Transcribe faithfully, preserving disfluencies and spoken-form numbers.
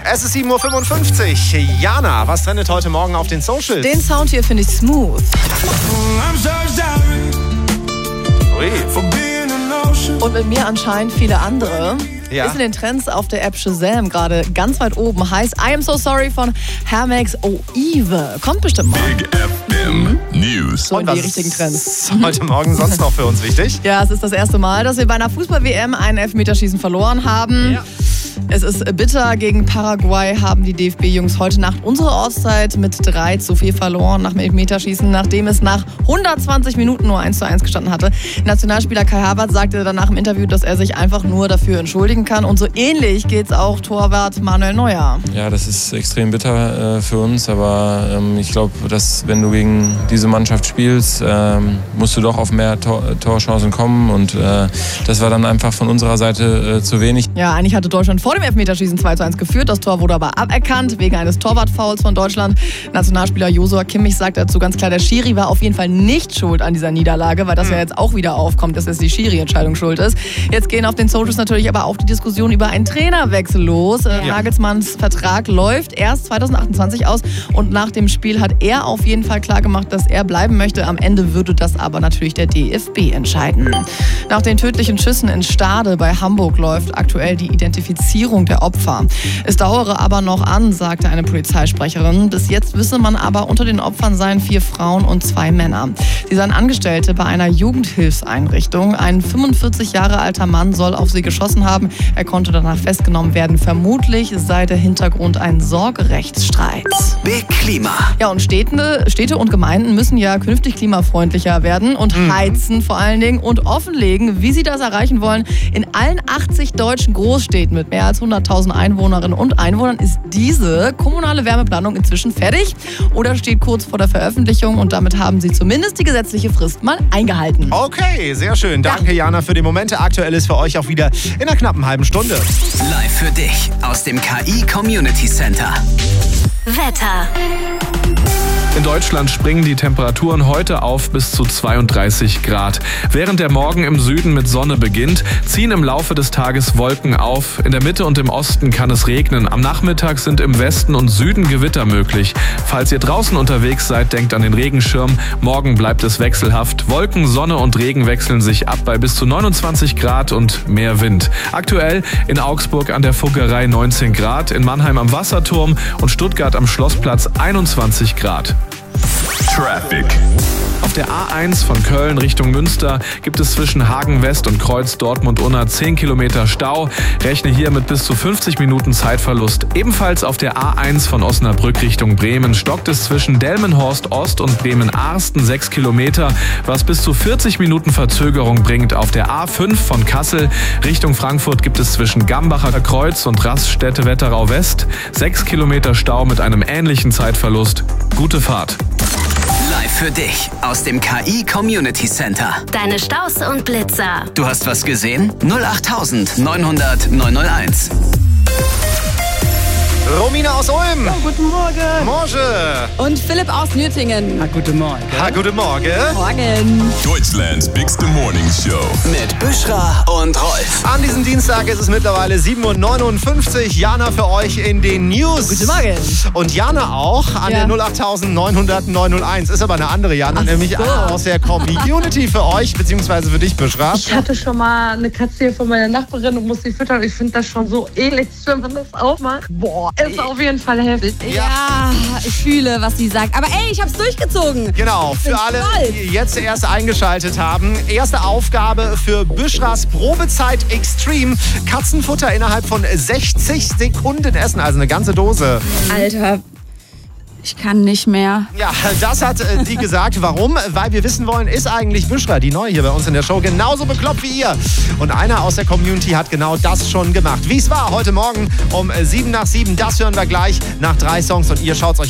Es ist sieben Uhr fünfundfünfzig. Jana, was trendet heute Morgen auf den Socials? Den Sound hier finde ich smooth. Ui. Und mit mir anscheinend viele andere. Ja. Ist in den Trends auf der App Shazam gerade ganz weit oben. Heißt I Am So Sorry von Hermex Oive. Kommt bestimmt mal. Big F M News. So in Und die was richtigen Trends. ist heute Morgen sonst noch für uns wichtig? Ja, es ist das erste Mal, dass wir bei einer Fußball-W M ein Elfmeterschießen verloren haben. Ja. Es ist bitter. Gegen Paraguay haben die D F B-Jungs heute Nacht unsere Ortszeit mit drei zu vier verloren nach dem Elfmeterschießen, nachdem es nach hundertzwanzig Minuten nur eins zu eins gestanden hatte. Nationalspieler Kai Havertz sagte danach im Interview, dass er sich einfach nur dafür entschuldigen kann. Und so ähnlich geht's auch Torwart Manuel Neuer. Ja, das ist extrem bitter äh, für uns, aber ähm, ich glaube, dass wenn du gegen diese Mannschaft spielst, ähm, musst du doch auf mehr Tor Torchancen kommen und äh, das war dann einfach von unserer Seite äh, zu wenig. Ja, eigentlich hatte Deutschland vor dem Elfmeterschießen zwei zu eins geführt. Das Tor wurde aber aberkannt wegen eines Torwartfouls von Deutschland. Nationalspieler Josua Kimmich sagt dazu ganz klar, der Schiri war auf jeden Fall nicht schuld an dieser Niederlage, weil das ja jetzt auch wieder aufkommt, dass es die Schiri-Entscheidung schuld ist. Jetzt gehen auf den Socials natürlich aber auch die Diskussion über einen Trainerwechsel los. Ja. Nagelsmanns Vertrag läuft erst zwanzig achtundzwanzig aus und nach dem Spiel hat er auf jeden Fall klar gemacht, dass er bleiben möchte. Am Ende würde das aber natürlich der D F B entscheiden. Nach den tödlichen Schüssen in Stade bei Hamburg läuft aktuell die Identifizierung der Opfer. Es dauere aber noch an, sagte eine Polizeisprecherin. Bis jetzt wisse man aber, unter den Opfern seien vier Frauen und zwei Männer. Sie seien Angestellte bei einer Jugendhilfseinrichtung. Ein fünfundvierzig Jahre alter Mann soll auf sie geschossen haben. Er konnte danach festgenommen werden. Vermutlich sei der Hintergrund ein Sorgerechtsstreit. Big Klima. Ja, und Städte, Städte und Gemeinden müssen ja künftig klimafreundlicher werden und Mhm. heizen vor allen Dingen und offenlegen, wie sie das erreichen wollen. In allen achtzig deutschen Großstädten mit mehr als hunderttausend Einwohnerinnen und Einwohnern ist diese kommunale Wärmeplanung inzwischen fertig oder steht kurz vor der Veröffentlichung und damit haben sie zumindest die gesetzliche Frist mal eingehalten. Okay, sehr schön. Danke, Jana, für die Momente. Aktuell ist für euch auch wieder in einer knappen halben Stunde. Live für dich aus dem K I Community Center. Wetter. In Deutschland springen die Temperaturen heute auf bis zu zweiunddreißig Grad. Während der Morgen im Süden mit Sonne beginnt, ziehen im Laufe des Tages Wolken auf. In der Mitte und im Osten kann es regnen. Am Nachmittag sind im Westen und Süden Gewitter möglich. Falls ihr draußen unterwegs seid, denkt an den Regenschirm. Morgen bleibt es wechselhaft. Wolken, Sonne und Regen wechseln sich ab bei bis zu neunundzwanzig Grad und mehr Wind. Aktuell in Augsburg an der Fuggerei neunzehn Grad, in Mannheim am Wasserturm und Stuttgart am Schlossplatz einundzwanzig Grad. Traffic. Auf der A eins von Köln Richtung Münster gibt es zwischen Hagen West und Kreuz Dortmund-Unna zehn Kilometer Stau. Rechne hier mit bis zu fünfzig Minuten Zeitverlust. Ebenfalls auf der A eins von Osnabrück Richtung Bremen stockt es zwischen Delmenhorst Ost und Bremen-Arsten sechs Kilometer, was bis zu vierzig Minuten Verzögerung bringt. Auf der A fünf von Kassel Richtung Frankfurt gibt es zwischen Gambacher Kreuz und Raststätte-Wetterau West sechs Kilometer Stau mit einem ähnlichen Zeitverlust. Gute Fahrt. Live für dich aus dem K I Community Center. Deine Staus und Blitzer. Du hast was gesehen? null acht neunhundert neunhunderteins. Romina aus Ulm. Oh, guten Morgen. Morgen. Und Philipp aus Nürtingen. Na, guten Morgen. Ha, guten Morgen. Morgen. Deutschlands Bigste Morning Show. Mit Büschra und Rolf. An diesem Dienstag ist es mittlerweile sieben Uhr neunundfünfzig. Jana für euch in den News. Guten Morgen. Und Jana auch an Ja. der null acht neunhundert neunhunderteins. Ist aber eine andere Jana, Ach nämlich so. aus der Community für euch, beziehungsweise für dich, Büschra. Ich hatte schon mal eine Katze hier von meiner Nachbarin und musste sie füttern. Ich finde das schon so eklig, wenn man das aufmacht. Boah, ist auf jeden Fall heftig. Ja, ich fühle, was sie sagt. Aber ey, ich hab's durchgezogen. Genau, für Bin alle, stolz. die jetzt erst eingeschaltet haben. Erste Aufgabe für Büschras Probezeit Extreme. Katzenfutter innerhalb von sechzig Sekunden essen, also eine ganze Dose. Alter, ich kann nicht mehr. Ja, das hat äh, die gesagt. Warum? Weil wir wissen wollen, ist eigentlich Büschra, die Neue hier bei uns in der Show, genauso bekloppt wie ihr? Und einer aus der Community hat genau das schon gemacht. Wie es war heute Morgen um äh, sieben nach sieben, das hören wir gleich nach drei Songs und ihr schaut euch